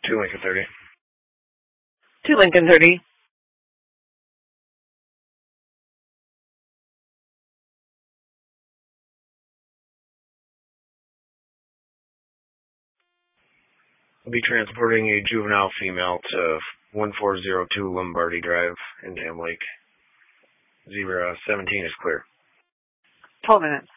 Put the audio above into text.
2 Lincoln 30. 2 Lincoln 30. I'll be transporting a juvenile female to 1402 Lombardi Drive in Dam Lake. Zebra 17 is clear. 12 minutes.